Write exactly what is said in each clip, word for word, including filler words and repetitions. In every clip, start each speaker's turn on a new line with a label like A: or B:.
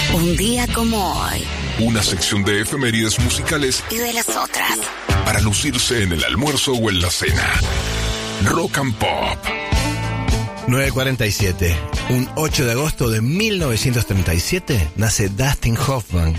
A: Un día como hoy.
B: Una sección de efemérides musicales
A: y de las otras.
B: Para lucirse en el almuerzo o en la cena. Rock and Pop.
C: nueve cuarenta y siete. Un ocho de agosto de mil novecientos treinta y siete nace Dustin Hoffman.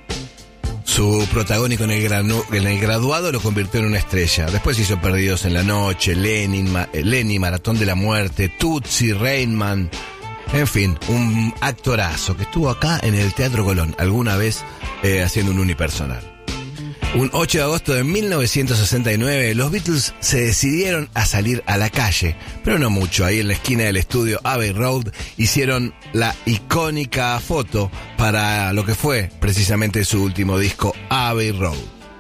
C: Su protagónico en el, granu- en el graduado lo convirtió en una estrella. Después hizo Perdidos en la Noche, Lenin, Ma- Lenny, Maratón de la Muerte, Tootsie, Rain Man. En fin, un actorazo que estuvo acá en el Teatro Colón alguna vez eh, haciendo un unipersonal. Un ocho de agosto de mil novecientos sesenta y nueve, los Beatles se decidieron a salir a la calle, pero no mucho. Ahí en la esquina del estudio Abbey Road hicieron la icónica foto para lo que fue precisamente su último disco, Abbey Road.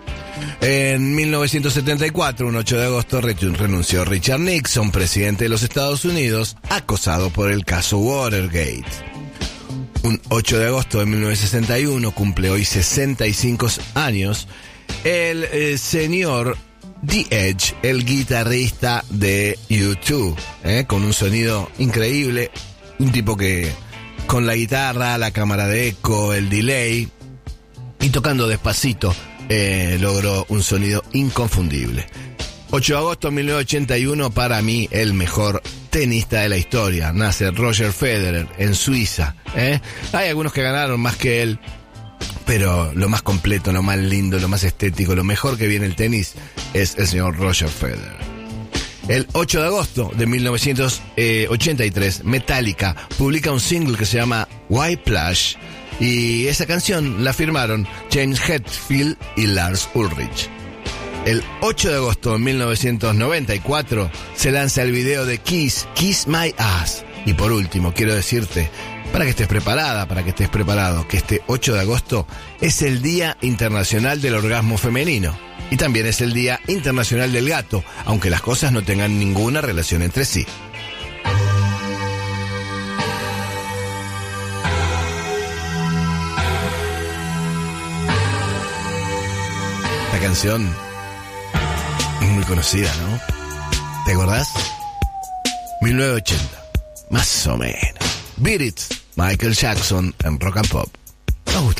C: En mil novecientos setenta y cuatro, un ocho de agosto, renunció Richard Nixon, presidente de los Estados Unidos, acosado por el caso Watergate. Un ocho de agosto de mil novecientos sesenta y uno, cumple hoy sesenta y cinco años, el eh, señor The Edge, el guitarrista de U dos, eh, con un sonido increíble, un tipo que con la guitarra, la cámara de eco, el delay y tocando despacito, Eh, logró un sonido inconfundible. ocho de agosto de mil novecientos ochenta y uno, para mí el mejor tenista de la historia. Nace Roger Federer en Suiza. ¿eh? Hay algunos que ganaron más que él, pero lo más completo, lo más lindo, lo más estético, lo mejor que viene el tenis es el señor Roger Federer. El ocho de agosto de mil novecientos ochenta y tres, Metallica publica un single que se llama White Plush. Y esa canción la firmaron James Hetfield y Lars Ulrich. El ocho de agosto de mil novecientos noventa y cuatro se lanza el video de Kiss, Kiss My Ass. Y por último, quiero decirte, para que estés preparada, para que estés preparado, que este ocho de agosto es el Día Internacional del Orgasmo Femenino. Y también es el Día Internacional del Gato, aunque las cosas no tengan ninguna relación entre sí. Esta canción es muy conocida, ¿no? ¿Te acordás? mil novecientos ochenta, más o menos. Beat It, Michael Jackson en Rock and Pop. Nos gusta.